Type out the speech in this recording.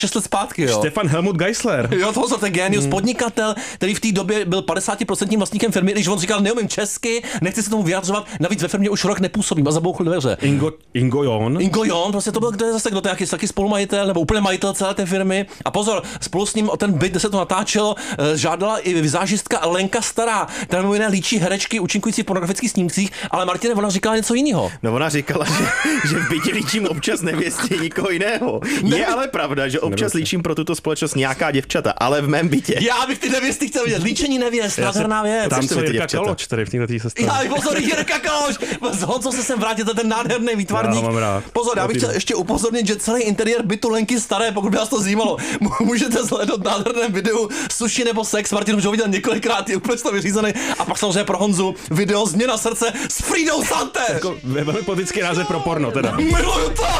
6 let zpátky, jo. Stefan Helmut Geisler. Jo, to je génius, podnikatel, který v té době byl 50% vlastníkem firmy, když on říkal, neumím česky, nechci se tomu vyjadřovat, navíc ve firmě už rok nepůsobím a zabouchl dveře. Ingo Jon, prostě to byl kdo je zase, kdo to je taky spolumajitel nebo úplně majitel celé té firmy. A pozor, spolu s ním o ten byt, kde se to natáčelo, žádala i vizážistka Lenka Stará, která mimo jiné líčí herečky účinkující v pornografických snímcích, ale Martine, ona říkala něco jiného. No ona říkala, že v bytě líčím občas nevěstě nikoho jiného. Je ale pravda, že občas líčím pro tuto společnost nějaká děvčata, ale v mém bytě. Já bych ty nevěsty chtěl vidět. Líčení nevěst, nádherná věc. Tam se Jirka Kaloč, tady v této sestavě. Já, pozor, Jirka Kaloč. Honzo se sem vrátil, to je ten nádherný výtvarník. Já mám rád. Pozor, já bych chtěl ještě upozornit, že celý interiér bytu Lenky Staré, pokud by vás to zajímalo, můžete zhlédnout v nádherném videu Sushi nebo sex. Martin už ho viděl několikrát, je úplně to vyřízený. A pak samozřejmě pro Honzu video Změna srdce s Frídou Sante. Jako velmi politický název pro porno teda. Miluju to!